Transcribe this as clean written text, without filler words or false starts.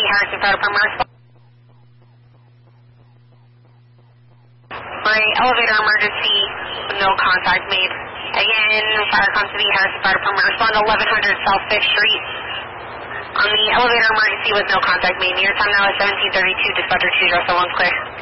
Harrison Fire Department response. Right, elevator emergency, no contact made. Again, fire comes to the Harrison Fire Department, respond to 1100 South 5th Street. On the elevator emergency with no contact made. Your time now is 17:32, dispatcher 2, Russell 1's clear.